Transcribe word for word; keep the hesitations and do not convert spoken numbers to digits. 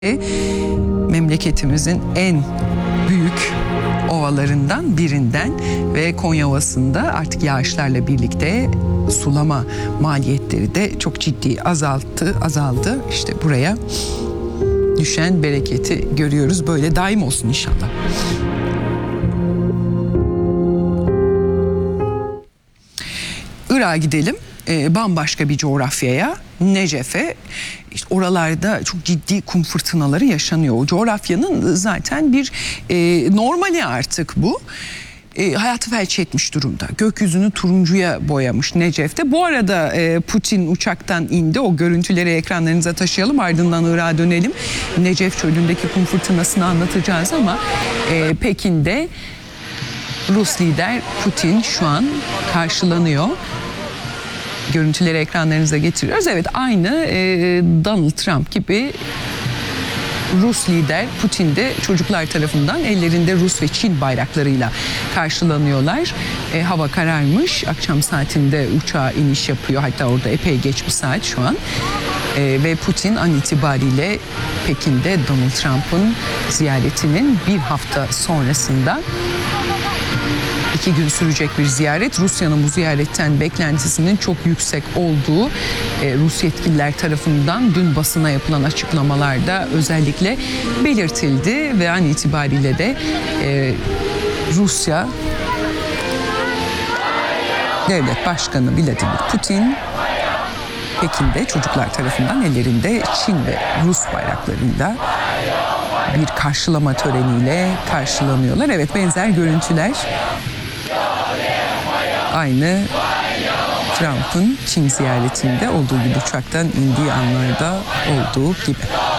Memleketimizin en büyük ovalarından birinden ve Konya Ovası'nda artık yağışlarla birlikte sulama maliyetleri de çok ciddi azalttı, azaldı. İşte buraya düşen bereketi görüyoruz. Böyle daim olsun inşallah. Irak'a gidelim. E, bambaşka bir coğrafyaya, Necef'e. İşte oralarda çok ciddi kum fırtınaları yaşanıyor. O coğrafyanın zaten bir e, normali artık bu. E, hayatı felç etmiş durumda. Gökyüzünü turuncuya boyamış Necef'te. Bu arada e, Putin uçaktan indi. O görüntüleri ekranlarınıza taşıyalım. Ardından Irak'a dönelim. Necef çölündeki kum fırtınasını anlatacağız ama e, Pekin'de Rus lider Putin şu an karşılanıyor. Görüntüleri ekranlarınıza getiriyoruz. Evet, aynı e, Donald Trump gibi Rus lider Putin de çocuklar tarafından ellerinde Rus ve Çin bayraklarıyla karşılanıyorlar. E, hava kararmış. Akşam saatinde uçağa iniş yapıyor. Hatta orada epey geç bir saat şu an. E, ve Putin an itibariyle Pekin'de Donald Trump'ın ziyaretinin bir hafta sonrasında İki gün sürecek bir ziyaret. Rusya'nın bu ziyaretten beklentisinin çok yüksek olduğu e, Rus yetkililer tarafından dün basına yapılan açıklamalarda özellikle belirtildi ve an itibariyle de e, Rusya Devlet Başkanı Vladimir Putin Pekin'de çocuklar tarafından ellerinde Çin ve Rus bayraklarıyla bir karşılama töreniyle karşılanıyorlar. Evet, benzer görüntüler aynı Trump'ın Çin ziyaretinde olduğu gibi, uçaktan indiği anlarda olduğu gibi.